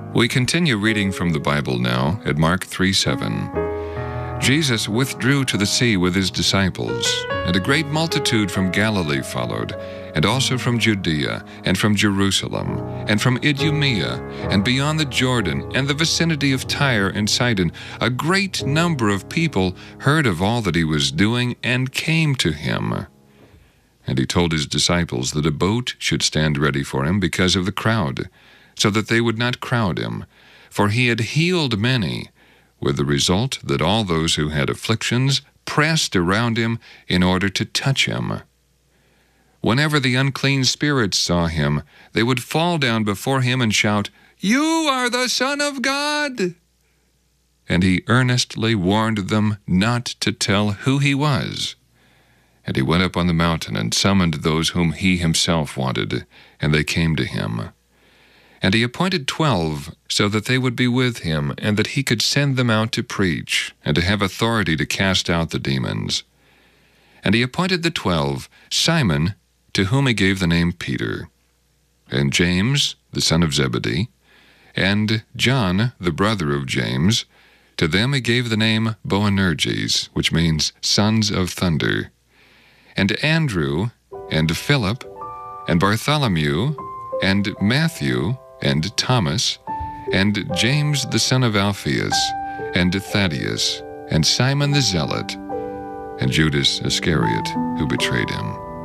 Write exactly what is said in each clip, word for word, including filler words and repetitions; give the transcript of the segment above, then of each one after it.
We continue reading from the Bible now at Mark three seven. Jesus withdrew to the sea with his disciples, and a great multitude from Galilee followed, and also from Judea, and from Jerusalem, and from Idumea, and beyond the Jordan, and the vicinity of Tyre and Sidon. A great number of people heard of all that he was doing, and came to him. And he told his disciples that a boat should stand ready for him because of the crowd, so that they would not crowd him. For he had healed many, with the result that all those who had afflictions pressed around him in order to touch him. Whenever the unclean spirits saw him, they would fall down before him and shout, "You are the Son of God!" And he earnestly warned them not to tell who he was. And he went up on the mountain and summoned those whom he himself wanted, and they came to him. And he appointed twelve, so that they would be with him, and that he could send them out to preach, and to have authority to cast out the demons. And he appointed the twelve, Simon, to whom he gave the name Peter, and James, the son of Zebedee, and John, the brother of James. To them he gave the name Boanerges, which means sons of thunder, and Andrew, and Philip, and Bartholomew, and Matthew, and Thomas, and James the son of Alphaeus, and Thaddeus, and Simon the Zealot, and Judas Iscariot, who betrayed him.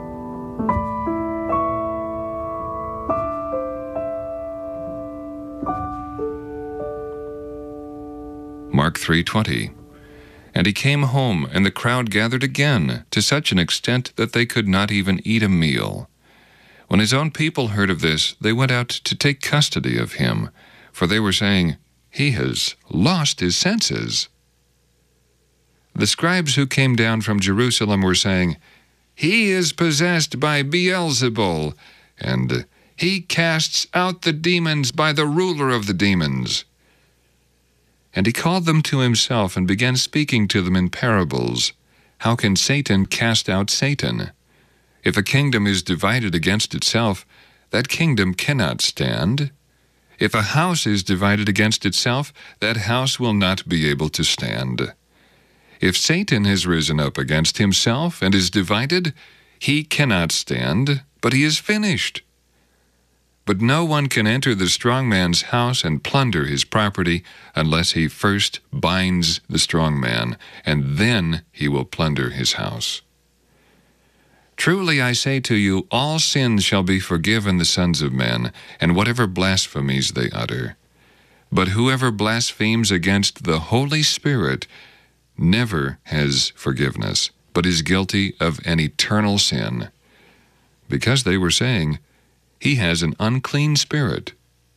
Mark three twenty. And he came home, and the crowd gathered again, to such an extent that they could not even eat a meal. When his own people heard of this, they went out to take custody of him, for they were saying, "He has lost his senses." The scribes who came down from Jerusalem were saying, "He is possessed by Beelzebul, and he casts out the demons by the ruler of the demons." And he called them to himself and began speaking to them in parables. "How can Satan cast out Satan? If a kingdom is divided against itself, that kingdom cannot stand. If a house is divided against itself, that house will not be able to stand. If Satan has risen up against himself and is divided, he cannot stand, but he is finished. But no one can enter the strong man's house and plunder his property unless he first binds the strong man, and then he will plunder his house. Truly I say to you, all sins shall be forgiven the sons of men, and whatever blasphemies they utter. But whoever blasphemes against the Holy Spirit never has forgiveness, but is guilty of an eternal sin." Because they were saying, "He has an unclean spirit."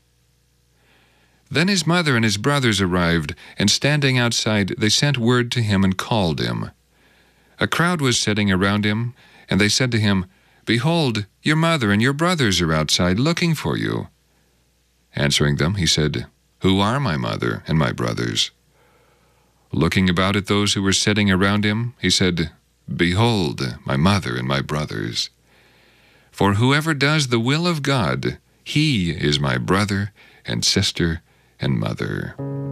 Then his mother and his brothers arrived, and standing outside, they sent word to him and called him. A crowd was sitting around him, and they said to him, "Behold, your mother and your brothers are outside looking for you." Answering them, he said, "Who are my mother and my brothers?" Looking about at those who were sitting around him, he said, "Behold, my mother and my brothers. For whoever does the will of God, he is my brother and sister and mother."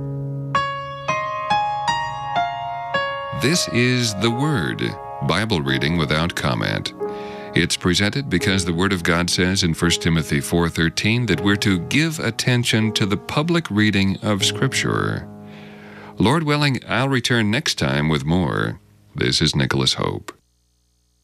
This is the Word, Bible reading without comment. It's presented because the Word of God says in First Timothy four thirteen that we're to give attention to the public reading of Scripture. Lord willing, I'll return next time with more. This is Nicholas Hope.